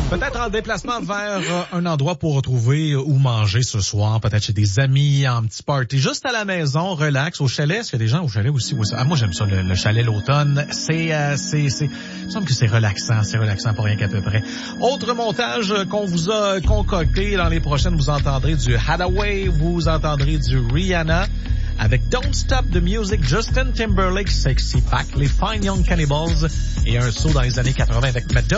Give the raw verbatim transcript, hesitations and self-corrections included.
Peut-être en déplacement vers un endroit pour retrouver ou manger ce soir, peut-être chez des amis, en petit party, juste à la maison, relax, au chalet. Est-ce qu'il y a des gens au chalet aussi? Ah, moi, j'aime ça, le, le chalet l'automne. C'est, euh, c'est, c'est, il me semble que c'est relaxant, c'est relaxant pour rien qu'à peu près. Autre montage qu'on vous a concocté, dans les prochaines, vous entendrez du Hathaway, vous entendrez du Rihanna, avec Don't Stop the Music, Justin Timberlake, Sexy Pack, les Fine Young Cannibals, et un saut dans les années quatre-vingts avec Madonna.